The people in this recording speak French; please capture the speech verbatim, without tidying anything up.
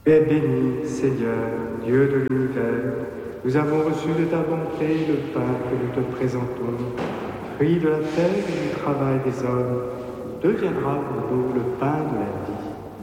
Et béni, Seigneur, Dieu de l'univers, nous avons reçu de ta bonté le pain que nous te présentons, fruit de la terre et du travail des hommes, deviendra pour nous le pain de la vie.